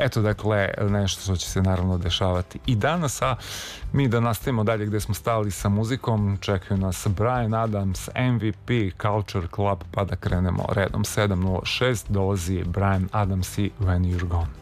Eto, dakle, nešto što će se naravno dešavati i danas, a mi da nastavimo dalje gde smo stali sa muzikom. Čekaju nas Bryan Adams, MVP, Culture Club, pa da krenemo redom. 7:06 dolazi Bryan Adams i When You're Gone.